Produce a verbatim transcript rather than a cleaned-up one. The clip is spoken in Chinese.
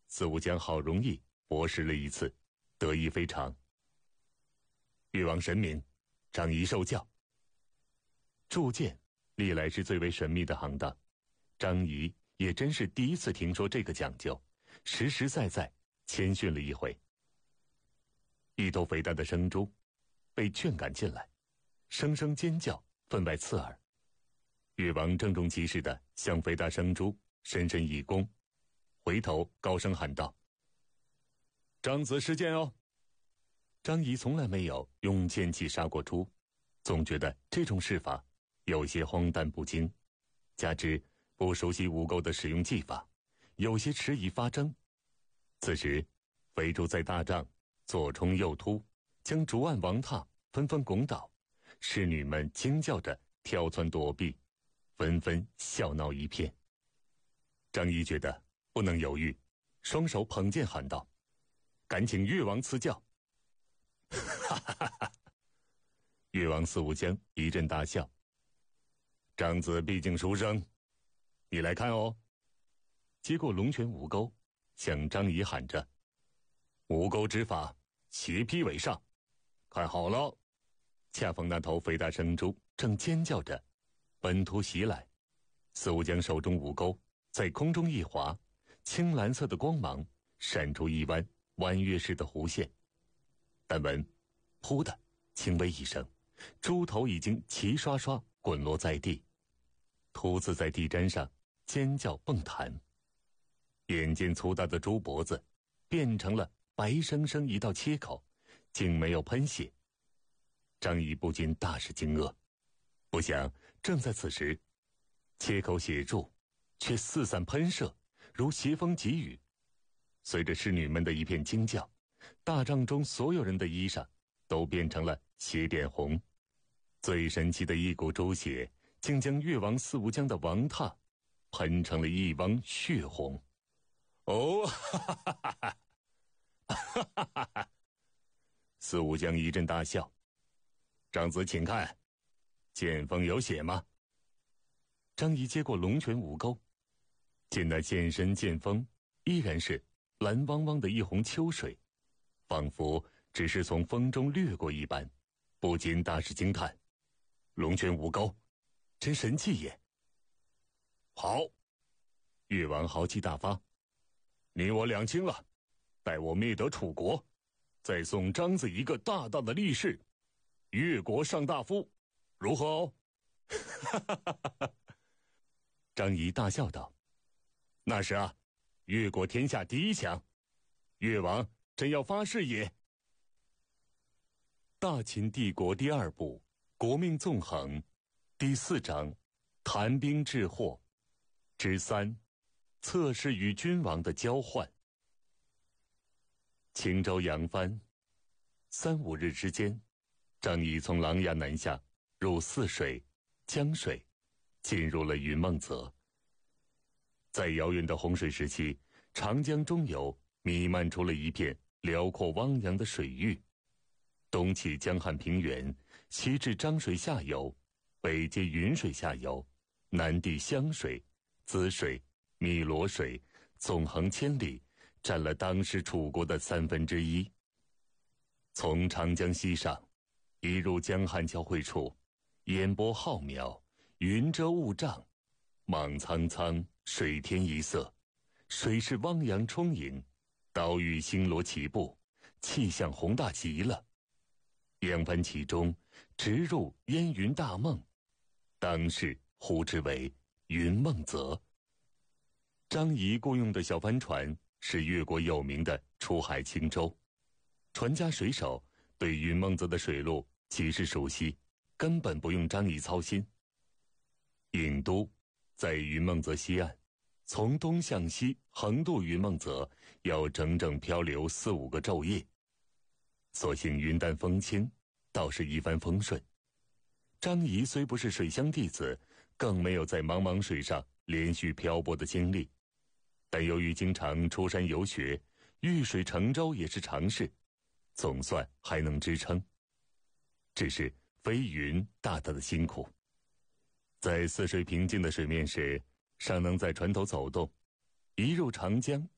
四五江好容易博识了一次，得意非常。越王神明，张仪受教。铸剑历来是最为神秘的行当，张仪也真是第一次听说这个讲究，实实在在谦逊了一回。一头肥大的生猪被劝赶进来，声声尖叫，分外刺耳。越王郑重其事地向肥大生猪深深一躬，回头高声喊道：“张子施剑哦！”张仪从来没有用剑气杀过猪，总觉得这种事法有些荒诞不经，加之不熟悉武钩的使用技法，有些迟疑发怔。此时肥猪在大帐左冲右突，将竹案王榻纷纷拱倒，侍女们惊叫着跳窜躲避，纷纷笑闹一片。张仪觉得不能犹豫，双手捧剑喊道：“敢请越王赐教！”哈哈哈哈！越王四五江一阵大笑：“张子毕竟书生，你来看哦。”接过龙泉武钩，向张仪喊着：“武钩之法，斜劈尾上，看好了！”恰逢那头肥大生猪正尖叫着奔突袭来，四五江手中武钩在空中一划，青蓝色的光芒闪出一弯弯月式的弧线。但闻“噗”的轻微一声，猪头已经齐刷刷滚落在地，秃子在地毡上尖叫蹦弹。眼见粗大的猪脖子变成了白生生一道切口，竟没有喷血。张仪不禁大是惊愕，不想正在此时，切口血柱却四散喷射，如斜风急雨。随着侍女们的一片惊叫，大帐中所有人的衣裳都变成了血点红。最神奇的一股猪血竟将越王四无疆的王榻喷成了一汪血红。哦，哈哈哈哈哈！哈哈哈哈！四无疆一阵大笑：“张子，请看，剑锋有血吗？”张仪接过龙泉武钩，见那剑身剑锋依然是蓝汪汪的一泓秋水，仿佛只是从风中掠过一般，不禁大是惊叹：“龙泉武钩，真神气也！”好，越王豪气大发，你我两清了，待我灭得楚国，再送张子一个大大的利是，越国上大夫，如何哦？哈哈哈哈！张仪大笑道：“那时啊，越国天下第一强，越王真要发誓也。”大秦帝国第二部国命纵横第四章谈兵治祸之三，测试与君王的交换。青州扬帆，三五日之间，张仪从琅琊南下，入泗水、江水，进入了云梦泽。在遥远的洪水时期，长江中游弥漫出了一片辽阔汪洋的水域，东起江汉平原，西至漳水下游，北接云水下游，南抵湘水、滋水、汨罗水，纵横千里，占了当时楚国的三分之一。从长江西上，一入江汉交汇处，烟波浩渺，云遮雾障，莽苍苍，水天一色，水势汪洋充盈，岛屿星罗棋布，气象宏大极了。扬帆其中，直入烟云大梦，当世呼之为云梦泽。张仪雇用的小帆船是越国有名的出海轻舟，船家水手对云梦泽的水路极是熟悉，根本不用张仪操心。郢都在云梦泽西岸，从东向西横渡云梦泽要整整漂流四五个昼夜。所幸云淡风轻，倒是一帆风顺。张仪虽不是水乡弟子，更没有在茫茫水上连续漂泊的经历，但由于经常出山游学，遇水乘舟也是常事，总算还能支撑。只是飞云大大的辛苦，在泗水平静的水面时，尚能在船头走动；一入长江，